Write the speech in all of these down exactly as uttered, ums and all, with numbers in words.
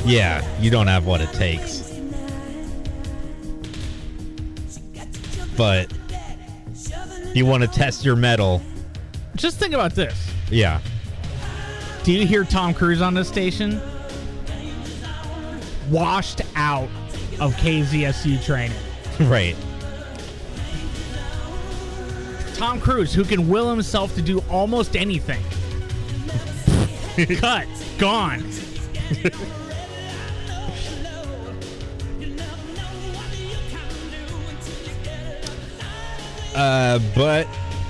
Yeah, you don't have what it takes. But you want to test your mettle. Just think about this. Yeah. Do you hear Tom Cruise on this station? Washed out of K Z S U training. Right. Tom Cruise, who can will himself to do almost anything. Cut. Gone. uh, but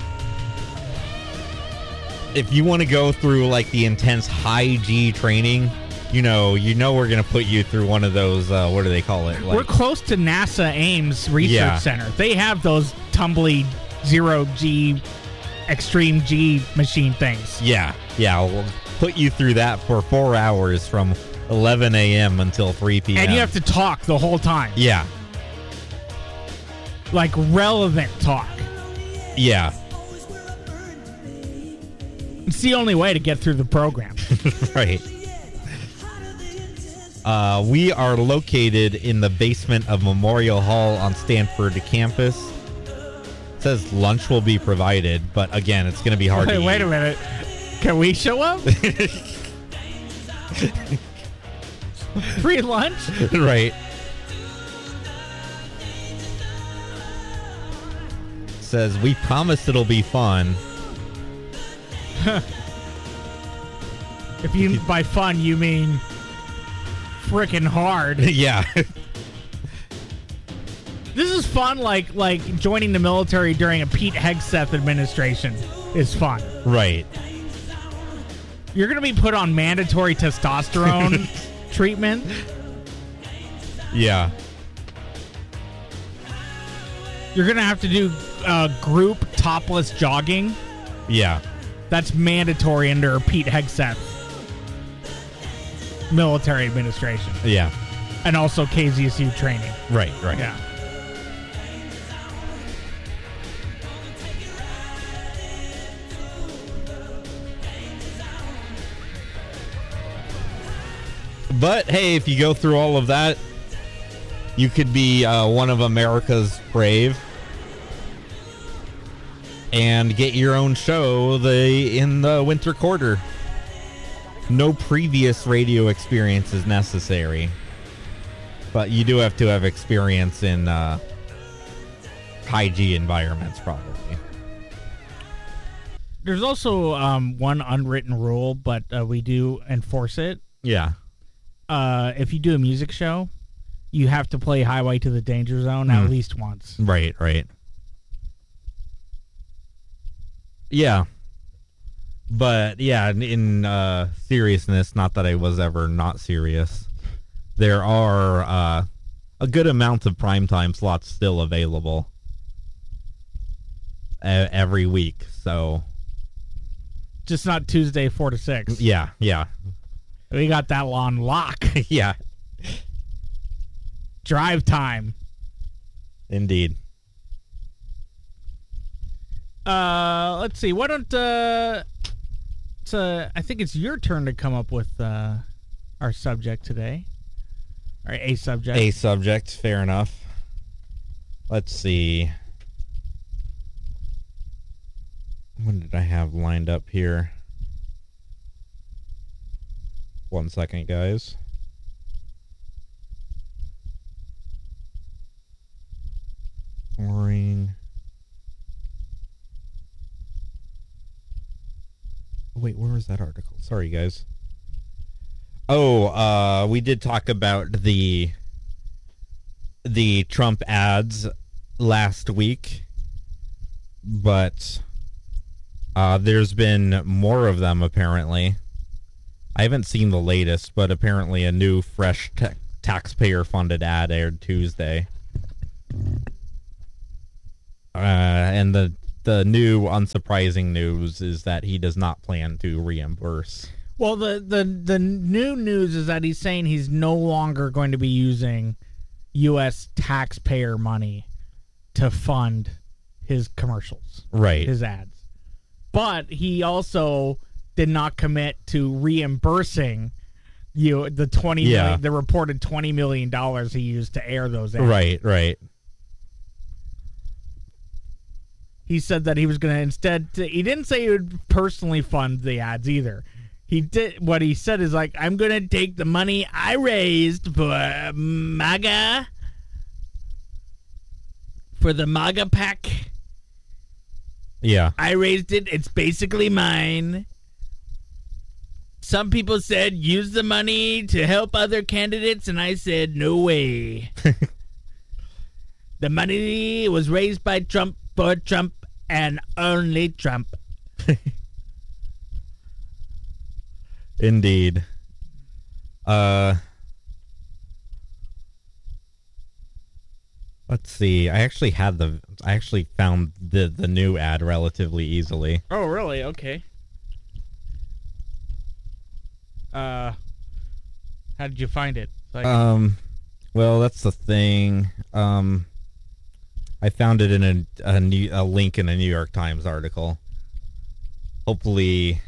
if you want to go through like the intense high G training, you know, you know we're gonna put you through one of those. Uh, what do they call it? Like, we're close to NASA Ames Research Yeah. Center. They have those tumbly zero G, extreme G machine things. Yeah, yeah. We'll put you through that for four hours from eleven a.m. until three p.m. And you have to talk the whole time. Yeah, Like relevant talk. yeah. It's the only way to get through the program. Right. Uh, we are located in the basement of Memorial Hall on Stanford campus. It says lunch will be provided, but again, it's going to be hard Wait, to wait eat. a minute. Can we show up? Free lunch? Right. Says, we promise it'll be fun. If you by fun you mean frickin' hard. Yeah. This is fun, like like joining the military during a Pete Hegseth administration is fun. Right. You're gonna be put on mandatory testosterone treatment. Yeah. You're gonna have to do uh, group topless jogging. Yeah. That's mandatory under Pete Hegseth military administration, Yeah. and also K Z S U training. Right, right. Yeah. But hey, if you go through all of that, you could be uh, one of America's brave and get your own show the in the winter quarter. No previous radio experience is necessary, but you do have to have experience in uh, high G environments, probably. There's also um, one unwritten rule, but uh, we do enforce it. Yeah. Uh, if you do a music show, you have to play Highway to the Danger Zone Mm. at least once. Right, right. Yeah. But, yeah, in, in uh, seriousness, not that I was ever not serious, there are uh, a good amount of primetime slots still available uh, every week, so... Just not Tuesday, four to six. Yeah, yeah. We got that on lock. Yeah, Drive time. indeed. Uh, let's see. Why don't uh, it's uh, I think it's your turn to come up with uh, our subject today, or a subject. A subject, fair enough. Let's see. What did I have lined up here? One second, guys. Boring. Wait, where was that article? Sorry, guys. Oh, uh, we did talk about the the Trump ads last week, but uh, there's been more of them, apparently. I haven't seen the latest, but apparently a new, fresh ta- taxpayer-funded ad aired Tuesday. Uh, and the the new, unsurprising news is that he does not plan to reimburse. Well, the, the, the new news is that he's saying he's no longer going to be using U S taxpayer money to fund his commercials. Right. His ads. But he also did not commit to reimbursing you the twenty Yeah. million, the reported twenty million dollars he used to air those ads. Right, right. He said that he was going to instead. He didn't say he would personally fund the ads either. He did. What he said is like, I'm going to take the money I raised for MAGA, for the MAGA PAC. Yeah. I raised it. It's basically mine. Some people said use the money to help other candidates, and I said no way. The money was raised by Trump for Trump and only Trump. Indeed. Uh, let's see. I actually had the. I actually found the the new ad relatively easily. Oh, really? Okay. Uh, how did you find it? Like, Um, well, that's the thing. Um, I found it in a a, new, a link in a New York Times article. Hopefully.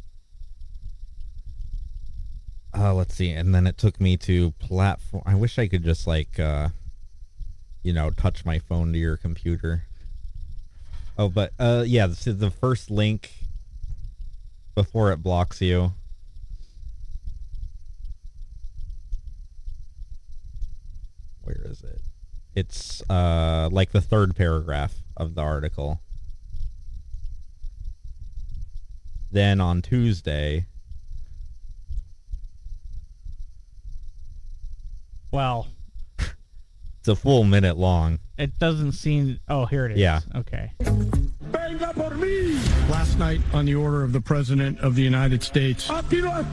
Uh, let's see, and then it took me to platform. I wish I could just like, uh, you know, touch my phone to your computer. Oh, but uh, yeah, this is the first link before it blocks you. Where is it? It's uh like the third paragraph of the article. Then on Tuesday. well, It's a full minute long. it doesn't seem. Oh, here it is. Yeah. Okay. Last night, on the order of the President of the United States, and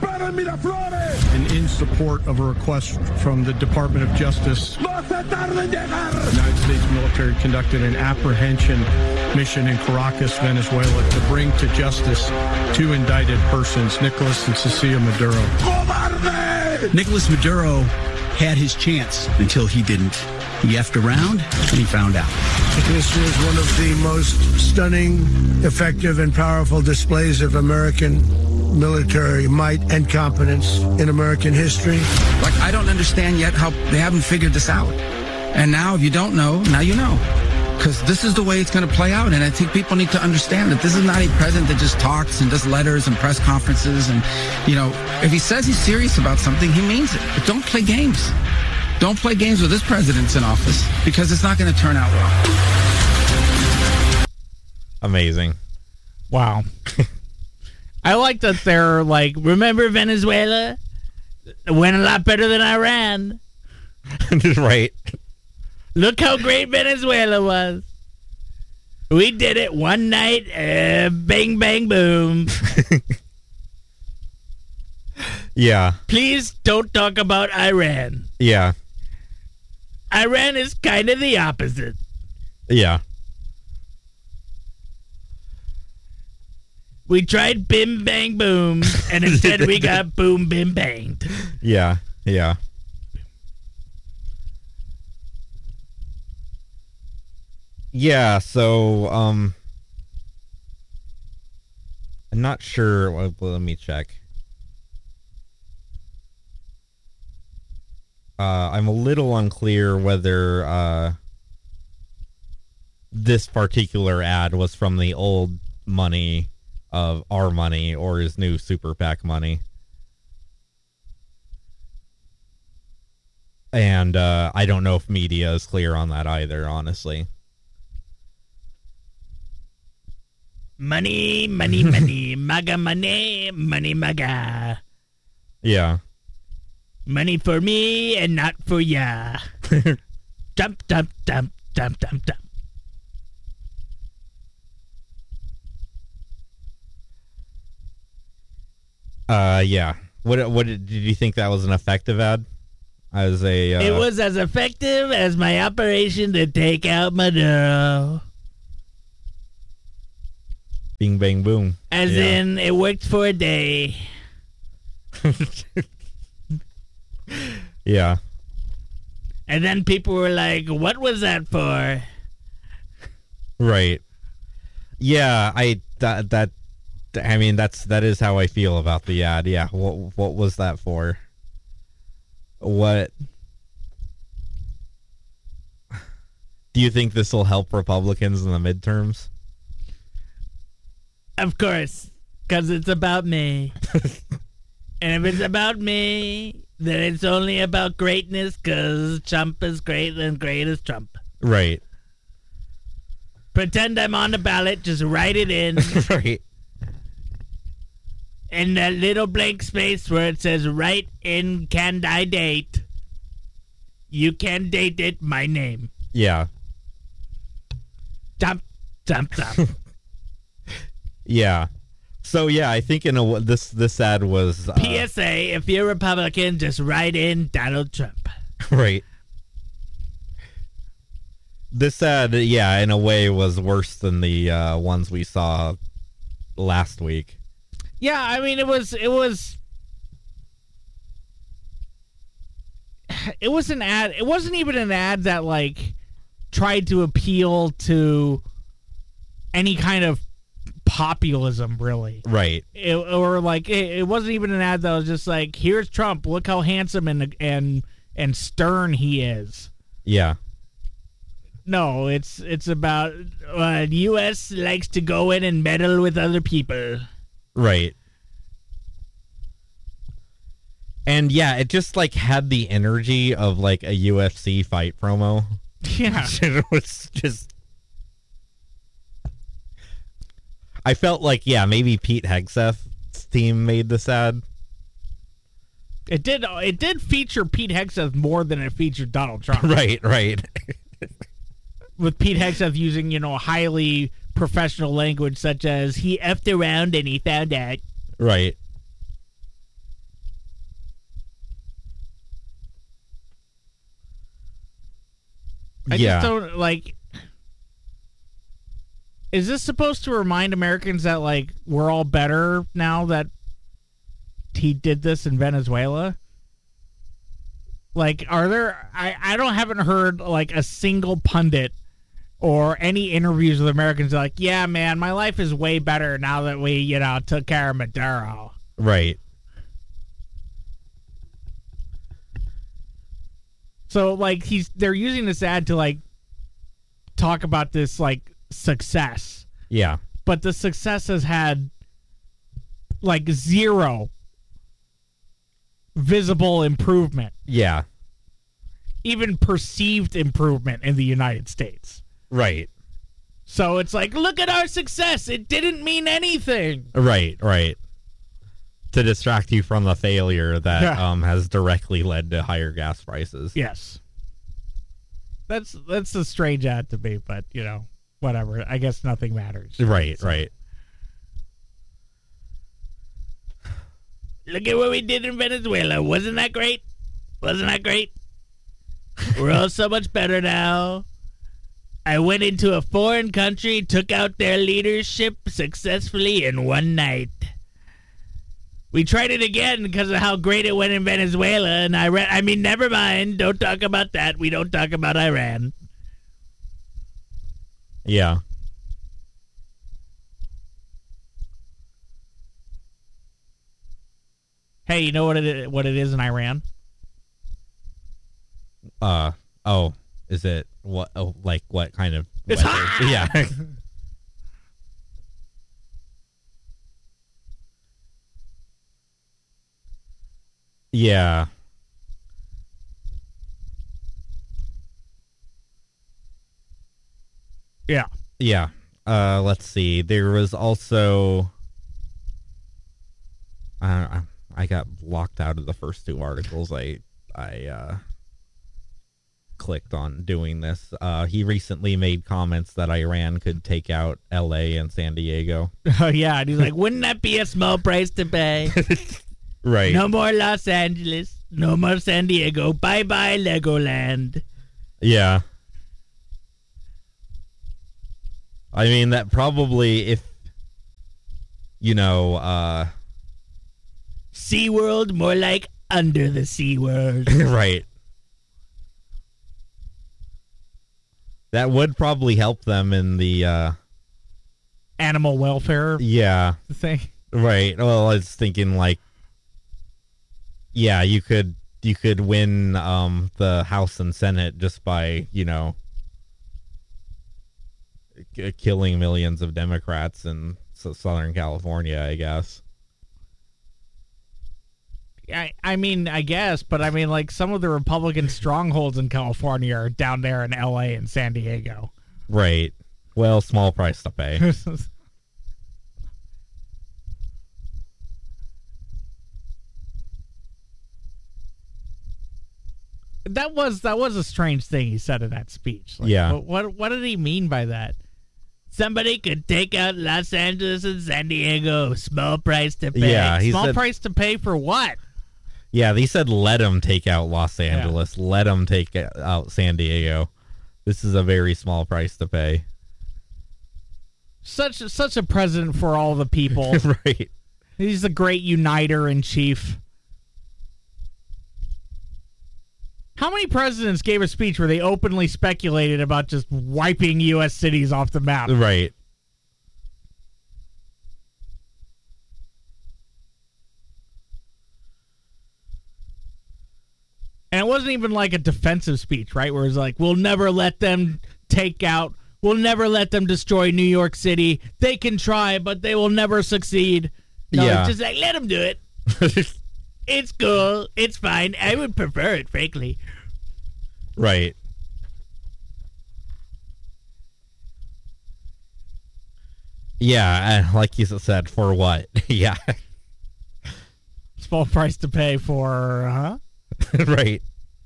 in support of a request from the Department of Justice, the United States military conducted an apprehension mission in Caracas, Venezuela, to bring to justice two indicted persons, Nicolas and Cecilia Maduro. Nicolas Maduro had his chance until he didn't. He effed around and he found out. This is one of the most stunning, effective, and powerful displays of American military might and competence in American history. Like, I don't understand yet how they haven't figured this out. And now, if you don't know, now you know. Because this is the way it's going to play out. And I think people need to understand that this is not a president that just talks and does letters and press conferences. And, you know, if he says he's serious about something, he means it. But don't play games. Don't play games with this president's in office, because it's not going to turn out well. Amazing. Wow. I like that they're like, remember Venezuela? It went a lot better than Iran. Right. Look how great Venezuela was. We did it one night. Uh, bang, bang, boom. Yeah. Please don't talk about Iran. Yeah. Iran is kind of the opposite. Yeah. We tried bim, bang, boom, and instead we got boom, bim, banged. Yeah. Yeah. Yeah, so, um, I'm not sure. Well, let me check. Uh, I'm a little unclear whether uh, this particular ad was from the old money of our money or his new super PAC money. And uh, I don't know if media is clear on that either, honestly. Money, money, money, MAGA money, money, MAGA. Yeah. Money for me and not for ya. Dump, dump, dump, dump, dump, dump. Uh, yeah. What what did, did you think that was an effective ad? As a uh, It was as effective as my operation to take out Maduro. Bing bang boom. As Yeah. in, it worked for a day. Yeah. And then people were like, what was that for? Right. Yeah, I that that I mean that's that is how I feel about the ad. Yeah. What what was that for? What do you think this will help Republicans in the midterms? Of course, because it's about me. And if it's about me, then it's only about greatness, because Trump is great and great is Trump. Right. Pretend I'm on the ballot, just write it in. Right. In that little blank space where it says write in candidate, you can date it my name. Yeah. Dump, dump, dump. Yeah. So yeah, I think in a this this ad was uh, P S A: if you're Republican, just write in Donald Trump. Right. This ad, yeah, in a way was worse than the uh, ones we saw last week. Yeah, I mean, it was it was it was an ad. It wasn't even an ad that like tried to appeal to any kind of populism, really. Right. It, or like it, it wasn't even an ad that was just like, here's Trump, look how handsome and and and stern he is. Yeah. No, it's it's about uh, the U S likes to go in and meddle with other people. Right. And yeah, it just like had the energy of like a U F C fight promo. Yeah. It was just, I felt like, yeah, maybe Pete Hegseth's team made this ad. It did it did feature Pete Hegseth more than it featured Donald Trump. Right, right. With Pete Hegseth using, you know, highly professional language such as he effed around and he found out. Right. I yeah. just don't, like, is this supposed to remind Americans that, like, we're all better now that he did this in Venezuela? Like, are there, I, I don't haven't heard, like, a single pundit or any interviews with Americans like, yeah, man, my life is way better now that we, you know, took care of Maduro. Right. So, like, he's they're using this ad to, like, talk about this, like, success. Yeah. But the success has had, like, zero visible improvement. Yeah. Even perceived improvement in the United States. Right. So it's like, look at our success. It didn't mean anything. Right, right. To distract you from the failure that Yeah. um, has directly led to higher gas prices. Yes. That's that's a strange ad to me, but, you know, whatever. I guess nothing matters. Right, So, right. look at what we did in Venezuela. Wasn't that great? Wasn't that great? We're all so much better now. I went into a foreign country, took out their leadership successfully in one night. We tried it again because of how great it went in Venezuela, and Iran. I mean, never mind. Don't talk about that. We don't talk about Iran. Yeah. Hey, you know what it is, what it is in Iran? Uh, oh, is it what, oh, like what kind of It's weather? hot! Yeah. Yeah. Yeah. Yeah. Uh, let's see. There was also. Uh, I got locked out of the first two articles. I I uh, clicked on doing this. Uh, he recently made comments that Iran could take out L A and San Diego. Oh, yeah. And he's like, wouldn't that be a small price to pay? Right. No more Los Angeles. No more San Diego. Bye-bye, Legoland. Yeah. I mean, that probably, if, you know, uh... SeaWorld, more like under the SeaWorld. right. That would probably help them in the, uh... Animal welfare Yeah. thing. Right. Well, I was thinking, like, yeah, you could you could win um, the House and Senate just by, you know, k- killing millions of Democrats in S- Southern California, I guess. I, I mean, I guess, but I mean, like, some of the Republican strongholds in California are down there in L A and San Diego. Right. Well, small price to pay. That was that was a strange thing he said in that speech. Like, Yeah. What, what what did he mean by that? Somebody could take out Los Angeles and San Diego. Small price to pay. Yeah, he Small said- price to pay for what? Yeah, they said let him take out Los Angeles. Yeah. Let him take out San Diego. This is a very small price to pay. Such such a president for all the people. Right. He's the great uniter in chief. How many presidents gave a speech where they openly speculated about just wiping U S cities off the map? Right. And it wasn't even like a defensive speech, right? Where it's like, we'll never let them take out, we'll never let them destroy New York City. They can try, but they will never succeed. No, Yeah. it's just like, let them do it. It's cool. It's fine. I would prefer it, frankly. Right. Yeah, uh, like you said, for what? Yeah. Small price to pay for, huh? Right.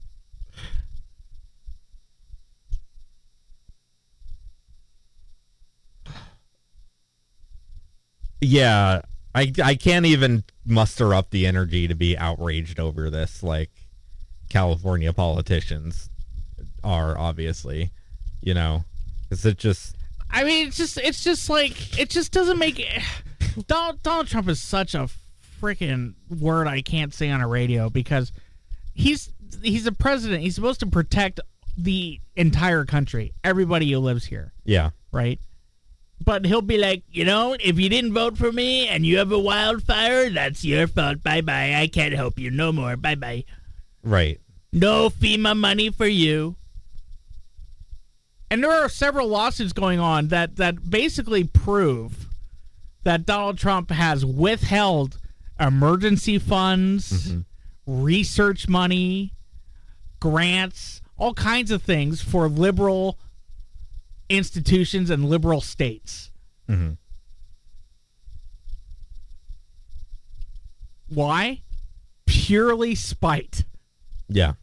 Yeah, I I can't even muster up the energy to be outraged over this like California politicians are, obviously, you know, because it just I mean, it's just it's just like it just doesn't make it. Donald, Donald Trump is such a freaking word I can't say on a radio because he's he's a president. He's supposed to protect the entire country, everybody who lives here, yeah, right? But he'll be like, you know, if you didn't vote for me and you have a wildfire, that's your fault. Bye bye. I can't help you no more. Bye bye. right, No FEMA money for you. And there are several lawsuits going on that, that basically prove that Donald Trump has withheld emergency funds, mm-hmm. research money, grants, all kinds of things for liberal institutions and liberal states. mm-hmm. Why? Purely spite. yeah,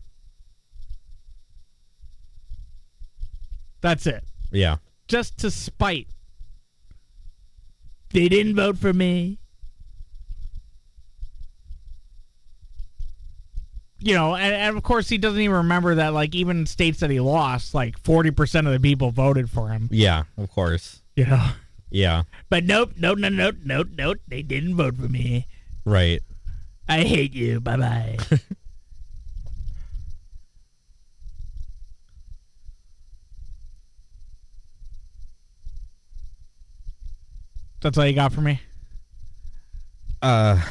That's it. yeah, Just to spite. They didn't vote for me. You know, and, and of course he doesn't even remember that, like, even in states that he lost, like forty percent of the people voted for him. yeah, of course, You know? yeah, But nope, nope, nope, nope, nope, nope. They didn't vote for me. right, I hate you. Bye-bye. That's all you got for me? uh,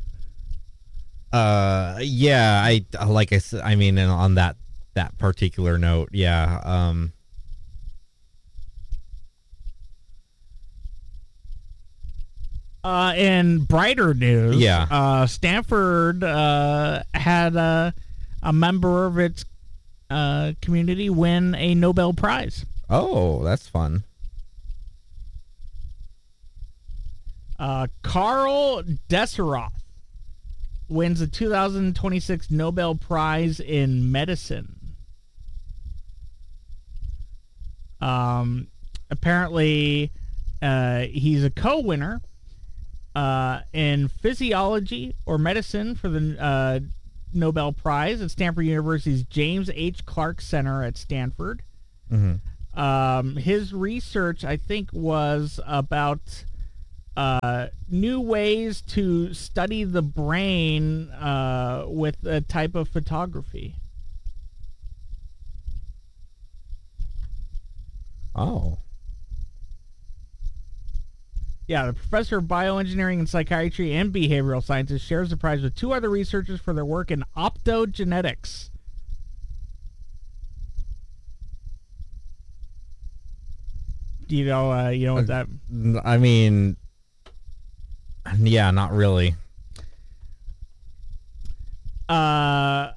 uh, yeah, I like I said, I mean, and on that that particular note, yeah, um. Uh, in brighter news, Yeah. uh, Stanford uh, had uh, a member of its uh, community win a Nobel Prize. Oh, that's fun. Uh, Carl Deseroth wins the two thousand twenty-six Nobel Prize in Medicine. Um, apparently, uh, he's a co-winner uh, in physiology or medicine for the uh, Nobel Prize at Stanford University's James H. Clark Center at Stanford. Mm-hmm. Um, his research, I think, was about uh, new ways to study the brain uh, with a type of photography. Oh. Yeah, the professor of bioengineering and psychiatry and behavioral sciences shares the prize with two other researchers for their work in optogenetics. Do you know? Uh, you know what that? I mean, yeah, not really. Uh,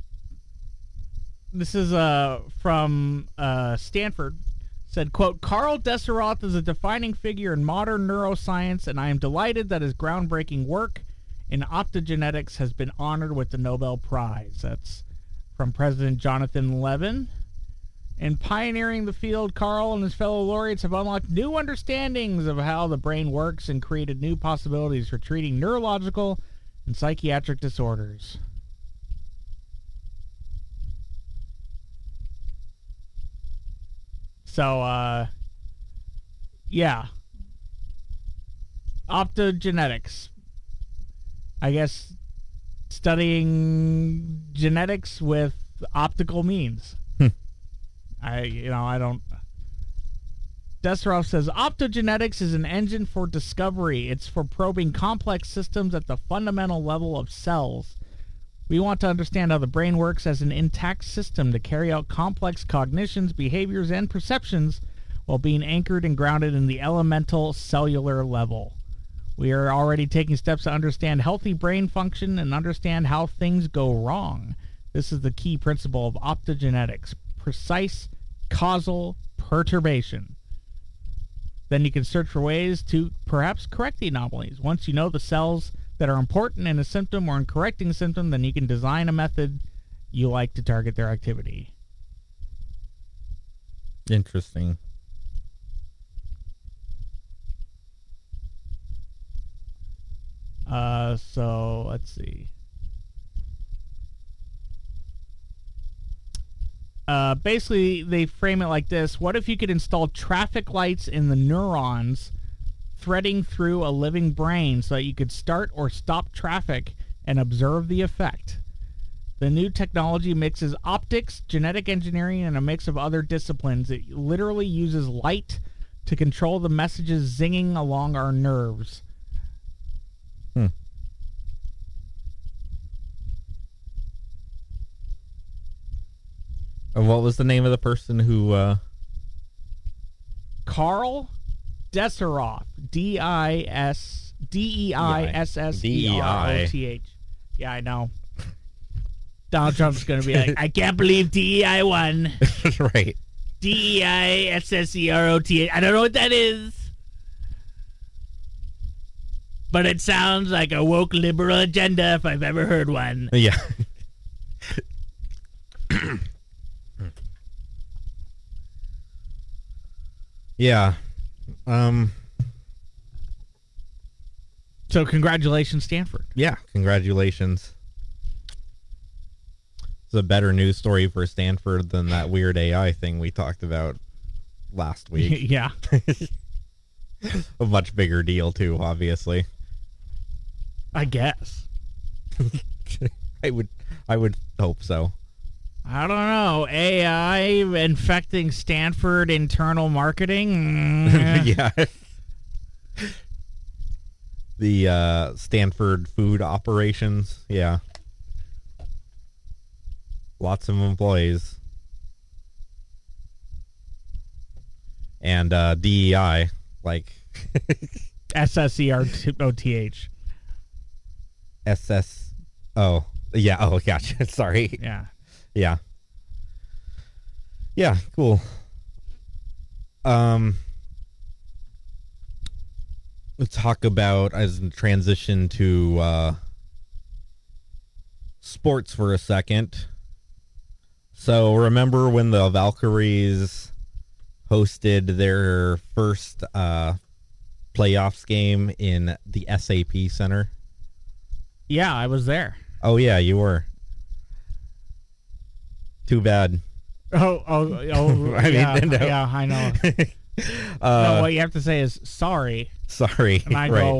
this is uh from uh Stanford. Said, quote, Carl Deseroth is a defining figure in modern neuroscience, and I am delighted that his groundbreaking work in optogenetics has been honored with the Nobel Prize. That's from President Jonathan Levin. In pioneering the field, Carl and his fellow laureates have unlocked new understandings of how the brain works and created new possibilities for treating neurological and psychiatric disorders. So, uh, yeah. Optogenetics. I guess studying genetics with optical means. Hmm. I, you know, I don't... Deseroth says, optogenetics is an engine for discovery. It's for probing complex systems at the fundamental level of cells. We want to understand how the brain works as an intact system to carry out complex cognitions, behaviors, and perceptions while being anchored and grounded in the elemental cellular level. We are already taking steps to understand healthy brain function and understand how things go wrong. This is the key principle of optogenetics: precise causal perturbation. Then you can search for ways to perhaps correct the anomalies. Once you know the cells that are important in a symptom or in correcting a symptom, then you can design a method you like to target their activity. Interesting. Uh, so let's see. Uh, basically, they frame it like this. What if you could install traffic lights in the neurons threading through a living brain so that you could start or stop traffic and observe the effect? The new technology mixes optics, genetic engineering, and a mix of other disciplines. It literally uses light to control the messages zinging along our nerves. Hmm. And what was the name of the person who... Uh... Carl Deseroth. D I S D E I S S E R O T H. Yeah, I know. Donald Trump's going to be like, I can't believe D E I won. Right. D E I S S E R O T H. I don't know what that is. But it sounds like a woke liberal agenda if I've ever heard one. Yeah. Yeah. Um... So congratulations, Stanford. Yeah, congratulations. It's a better news story for Stanford than that weird A I thing we talked about last week. Yeah. A much bigger deal, too, obviously. I guess. I would I would hope so. I don't know. A I infecting Stanford internal marketing? Mm. Yeah. The uh, Stanford food operations, yeah. Lots of employees. And uh, D E I, like... S S E R O T H. S S... Oh, yeah, oh, gotcha, sorry. Yeah. Yeah. Yeah, cool. Um... Let's talk about, as a transition to uh, sports for a second. So remember when the Valkyries hosted their first uh, playoffs game in the S A P Center? Yeah, I was there. Oh, yeah, you were. Too bad. Oh, oh, oh I yeah, mean, no. yeah, I know. uh, No, what you have to say is sorry. Sorry. And I right. go,